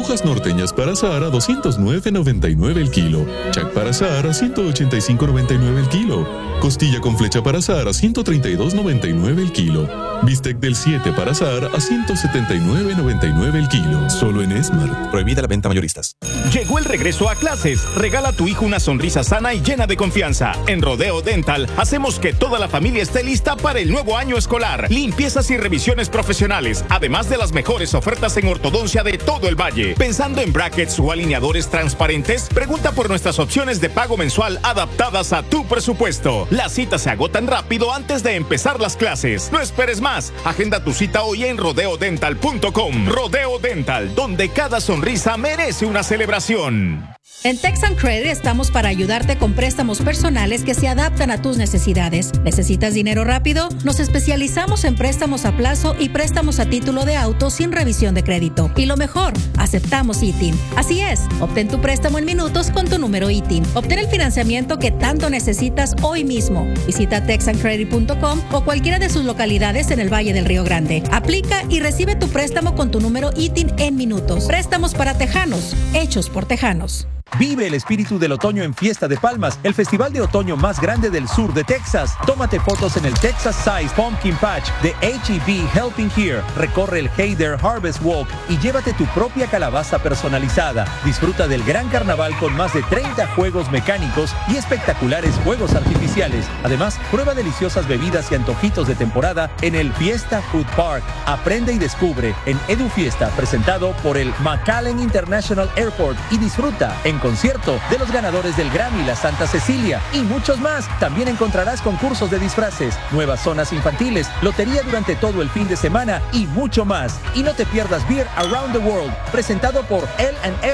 Hojas norteñas para azahar a $209.99 el kilo. Chac para azahar a $185.99 el kilo. Costilla con flecha para azahar a $132.99 el kilo. Bistec del 7 para azahar a $179.99 el kilo. Solo en Esmart. Prohibida la venta mayoristas. Llegó el regreso a clases. Regala a tu hijo una sonrisa sana y llena de confianza. En Rodeo Dental hacemos que toda la familia esté lista para el nuevo año escolar. Limpiezas y revisiones profesionales, además de las mejores ofertas en ortodoncia de todo el valle. Pensando en brackets o alineadores transparentes, pregunta por nuestras opciones de pago mensual adaptadas a tu presupuesto. Las citas se agotan rápido antes de empezar las clases. No esperes más. Agenda tu cita hoy en rodeodental.com. Rodeo Dental, donde cada sonrisa merece una celebración. En Texan Credit estamos para ayudarte con préstamos personales que se adaptan a tus necesidades. ¿Necesitas dinero rápido? Nos especializamos en préstamos a plazo y préstamos a título de auto sin revisión de crédito. Y lo mejor, aceptamos ITIN. Así es, obtén tu préstamo en minutos con tu número ITIN. Obtén el financiamiento que tanto necesitas hoy mismo. Visita texancredit.com o cualquiera de sus localidades en el Valle del Río Grande. Aplica y recibe tu préstamo con tu número ITIN en minutos. Préstamos para tejanos, hechos por tejanos. Vive el espíritu del otoño en Fiesta de Palmas, el festival de otoño más grande del sur de Texas. Tómate fotos en el Texas Size Pumpkin Patch de H-E-B Helping Here. Recorre el Hayder Harvest Walk y llévate tu propia calabaza personalizada. Disfruta del gran carnaval con más de 30 juegos mecánicos y espectaculares fuegos artificiales. Además, prueba deliciosas bebidas y antojitos de temporada en el Fiesta Food Park. Aprende y descubre en Edu Fiesta, presentado por el McAllen International Airport, y disfruta en concierto de los ganadores del Grammy, la Santa Cecilia, y muchos más. También encontrarás concursos de disfraces, nuevas zonas infantiles, lotería durante todo el fin de semana y mucho más. Y no te pierdas Beer Around the World, presentado por L&F